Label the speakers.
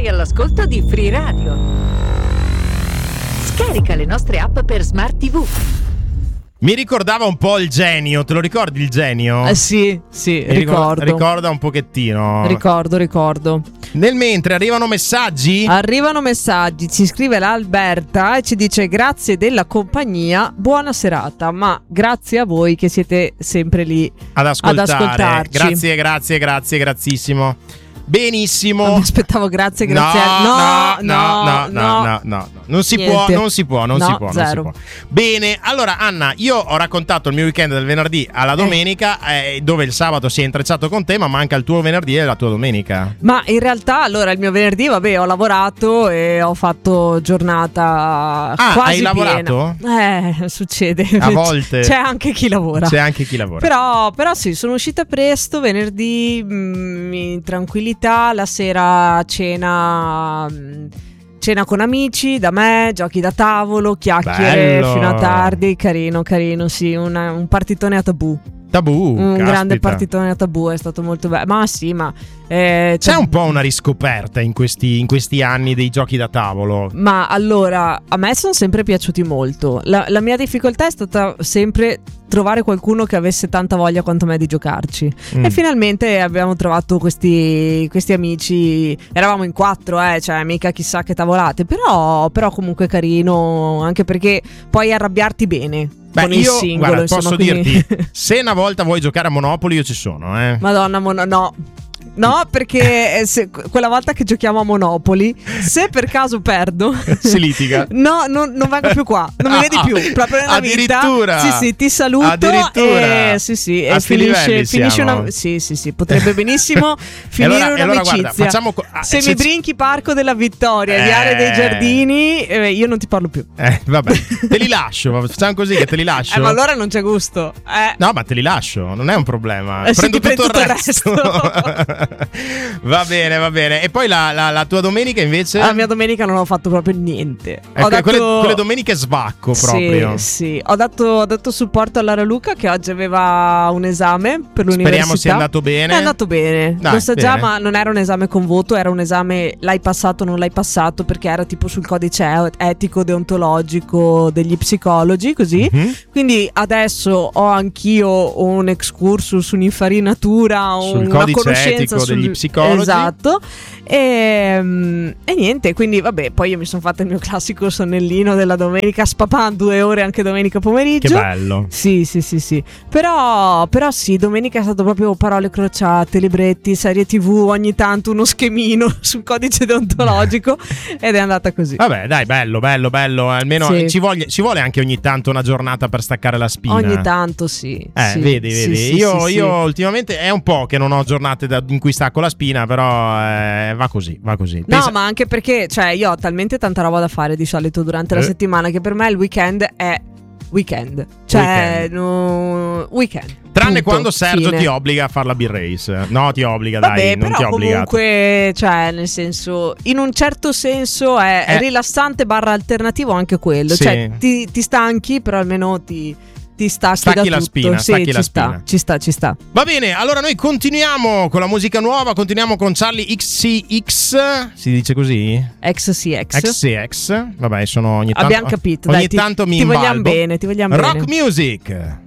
Speaker 1: Sei all'ascolto di Free Radio. Scarica le nostre app per Smart TV.
Speaker 2: Mi ricordava un po' il Genio, te lo ricordi il Genio?
Speaker 3: Sì, ricordo.
Speaker 2: Ricorda un pochettino.
Speaker 3: Ricordo.
Speaker 2: Nel mentre arrivano messaggi,
Speaker 3: ci scrive l'Alberta e ci dice: grazie della compagnia, buona serata, ma grazie a voi che siete sempre lì
Speaker 2: ad ascoltarci. Grazie, grazzissimo. Benissimo.
Speaker 3: Non mi aspettavo grazie.
Speaker 2: No. Non si può. Bene, allora Anna, io ho raccontato il mio weekend del venerdì alla domenica, dove il sabato si è intrecciato con te, ma manca il tuo venerdì e la tua domenica.
Speaker 3: Ma in realtà allora il mio venerdì, ho lavorato e ho fatto giornata quasi
Speaker 2: hai
Speaker 3: piena.
Speaker 2: lavorato?
Speaker 3: Succede.
Speaker 2: A volte.
Speaker 3: C'è anche chi lavora. Però sì, sono uscita presto venerdì, in tranquillità. La sera cena con amici, da me, giochi da tavolo, chiacchiere. Bello. Fino a tardi, carino, sì, un partitone a Tabù. Grande partitone a Tabù, è stato molto bello. Ma sì, c'è
Speaker 2: un po' una riscoperta in questi anni dei giochi da tavolo.
Speaker 3: Ma allora, a me sono sempre piaciuti molto. La mia difficoltà è stata sempre trovare qualcuno che avesse tanta voglia quanto me di giocarci. E finalmente abbiamo trovato questi amici. Eravamo in 4, cioè mica chissà che tavolate, però comunque carino, anche perché puoi arrabbiarti bene. Con il singolo,
Speaker 2: guarda, posso dirti, se una volta vuoi giocare a Monopoli io ci sono,
Speaker 3: Madonna, no, perché quella volta che giochiamo a Monopoli, se per caso perdo,
Speaker 2: si litiga.
Speaker 3: No, non vengo più qua, non mi vedi più, proprio nella
Speaker 2: addirittura.
Speaker 3: Vita. Sì, ti saluto.
Speaker 2: Addirittura.
Speaker 3: Sì, e finisce una. Sì, potrebbe benissimo finire un'amicizia.
Speaker 2: Guarda,
Speaker 3: se mi brinchi Parco della Vittoria, Viale dei Giardini, io non ti parlo più.
Speaker 2: Vabbè, te li lascio, facciamo così che te li lascio.
Speaker 3: Ma allora non c'è gusto.
Speaker 2: No, ma te li lascio, non è un problema.
Speaker 3: Prendo
Speaker 2: tutto il resto. Va bene. E poi la tua domenica invece?
Speaker 3: La mia domenica non ho fatto proprio niente.
Speaker 2: Quelle domeniche svacco proprio.
Speaker 3: Sì. Ho dato supporto a Lara Luca, che oggi aveva un esame per l'università.
Speaker 2: Speriamo sia andato bene.
Speaker 3: È andato bene.
Speaker 2: Dai,
Speaker 3: lo sa
Speaker 2: bene.
Speaker 3: già, ma non era un esame con voto, era un esame l'hai passato o non l'hai passato, perché era tipo sul codice etico deontologico degli psicologi, così. Quindi adesso ho anch'io un excursus, un'infarinatura,
Speaker 2: sul
Speaker 3: una
Speaker 2: codice
Speaker 3: conoscenza
Speaker 2: etico degli psicologi.
Speaker 3: Esatto. E niente, quindi vabbè, poi io mi sono fatta il mio classico sonnellino della domenica, spapan 2 ore anche domenica pomeriggio.
Speaker 2: Che bello.
Speaker 3: Sì. Però sì, domenica è stato proprio parole crociate, libretti, serie TV, ogni tanto uno schemino sul codice deontologico ed è andata così.
Speaker 2: Vabbè, dai, bello. Almeno
Speaker 3: sì.
Speaker 2: ci vuole anche ogni tanto una giornata per staccare la spina.
Speaker 3: Ogni tanto sì.
Speaker 2: Vedi.
Speaker 3: Sì,
Speaker 2: io ultimamente è un po' che non ho giornate in cui stacco la spina, però va così.
Speaker 3: No, ma anche perché, cioè, io ho talmente tanta roba da fare di solito durante la settimana che per me il weekend è weekend. Cioè, weekend.
Speaker 2: Tranne
Speaker 3: punto,
Speaker 2: quando Sergio
Speaker 3: fine.
Speaker 2: ti obbliga a fare la beer race. No, ti obbliga,
Speaker 3: vabbè,
Speaker 2: dai, non
Speaker 3: però
Speaker 2: ti obbliga.
Speaker 3: Comunque, cioè, nel senso, in un certo senso è rilassante / alternativo anche quello.
Speaker 2: Sì.
Speaker 3: Cioè, ti stanchi, però almeno ti stacchi da
Speaker 2: la
Speaker 3: tutto.
Speaker 2: spina,
Speaker 3: sì,
Speaker 2: stacchi la spina.
Speaker 3: Ci sta.
Speaker 2: Va bene, allora noi continuiamo con la musica nuova, continuiamo con Charlie XCX, si dice così?
Speaker 3: XCX.
Speaker 2: Vabbè, sono ogni tanto.
Speaker 3: Abbiamo capito,
Speaker 2: ogni
Speaker 3: dai,
Speaker 2: tanto mi
Speaker 3: ti vogliamo
Speaker 2: imbalbo.
Speaker 3: bene,
Speaker 2: Rock music.